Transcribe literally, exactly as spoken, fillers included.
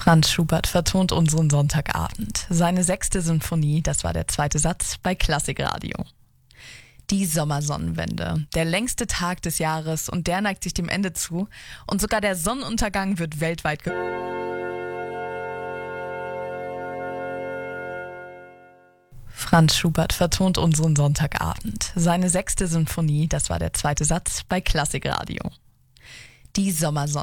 Franz Schubert vertont unseren Sonntagabend. Seine sechste Sinfonie, das war der zweite Satz, bei Klassikradio. Die Sommersonnenwende, der längste Tag des Jahres und der neigt sich dem Ende zu und sogar der Sonnenuntergang wird weltweit ge... Franz Schubert vertont unseren Sonntagabend. Seine sechste Sinfonie, das war der zweite Satz, bei Klassikradio. Die Sommersonnenwende.